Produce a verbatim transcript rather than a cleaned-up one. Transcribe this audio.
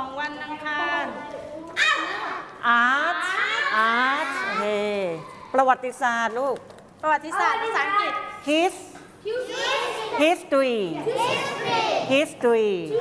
วันอังคาร art art โอเคประวัติศาสตร์ลูกประวัติศาสตร์ภาษาอังกฤษ his history history